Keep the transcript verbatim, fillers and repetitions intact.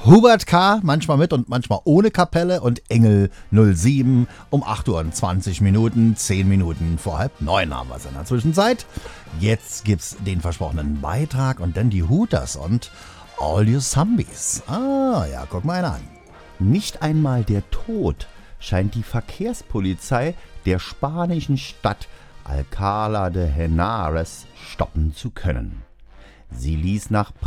Hubert K., manchmal mit und manchmal ohne Kapelle, und Engel null sieben um acht Uhr und zwanzig Minuten, zehn Minuten vor halb neun haben wir es in der Zwischenzeit. Jetzt gibt's den versprochenen Beitrag und dann die Hooters und All You Zombies. Ah, ja, guck mal einer an. Nicht einmal der Tod scheint die Verkehrspolizei der spanischen Stadt Alcalá de Henares stoppen zu können. Sie ließ nach